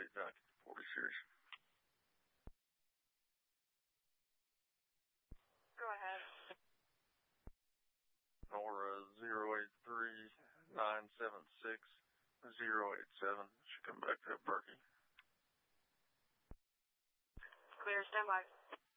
40 series. Go ahead. Nora 083-976-087. Should come back to Berkey. Clear, stand by.